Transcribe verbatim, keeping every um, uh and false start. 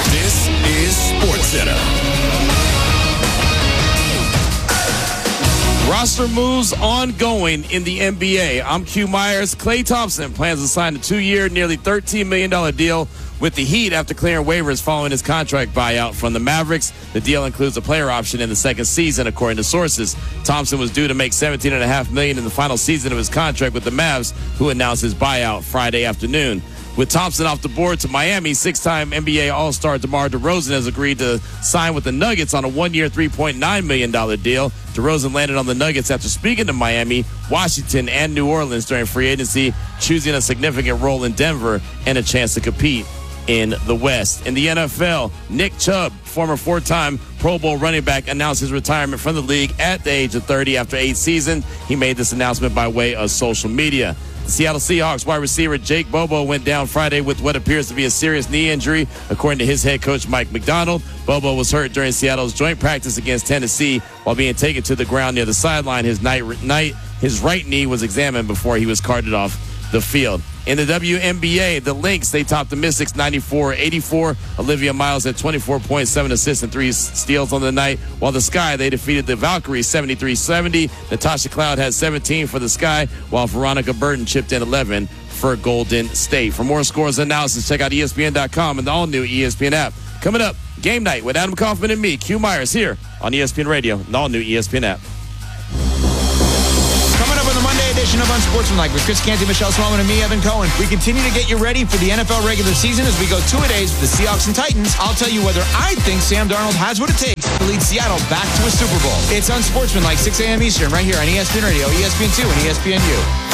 This is SportsCenter. Roster moves ongoing in the N B A. I'm Q Myers. Klay Thompson plans to sign a two-year, nearly thirteen million dollars deal with the Heat after clearing waivers following his contract buyout from the Mavericks. The deal includes a player option in the second season, according to sources. Thompson was due to make seventeen point five million dollars in the final season of his contract with the Mavs, who announced his buyout Friday afternoon. With Thompson off the board to Miami, six-time N B A All-Star DeMar DeRozan has agreed to sign with the Nuggets on a one-year, three point nine million dollars deal. DeRozan landed on the Nuggets after speaking to Miami, Washington, and New Orleans during free agency, choosing a significant role in Denver and a chance to compete in the West. In the N F L, Nick Chubb, former four-time Pro Bowl running back, announced his retirement from the league at the age of thirty after eight seasons. He made this announcement by way of social media. The Seattle Seahawks wide receiver Jake Bobo went down Friday with what appears to be a serious knee injury, according to his head coach Mike McDonald. Bobo was hurt during Seattle's joint practice against Tennessee while being taken to the ground near the sideline. His night, night, his right knee was examined before he was carted off the field. In the W N B A, the Lynx, they topped the Mystics ninety-four eighty-four. Olivia Miles had twenty-four points, seven assists, and three steals on the night. While the Sky, they defeated the Valkyries seventy-three seventy. Natasha Cloud had seventeen for the Sky, while Veronica Burton chipped in eleven for Golden State. For more scores and analysis, check out E S P N dot com and the all-new E S P N app. Coming up, Game Night with Adam Kaufman and me, Q Myers, here on E S P N Radio and the all-new E S P N app. Edition of Unsportsmanlike with Chris Canty, Michelle Swellman, and me, Evan Cohen. We continue to get you ready for the N F L regular season as we go two-a-days with the Seahawks and Titans. I'll tell you whether I think Sam Darnold has what it takes to lead Seattle back to a Super Bowl. It's Unsportsmanlike, six a.m. Eastern, right here on E S P N Radio, E S P N two, and E S P N U.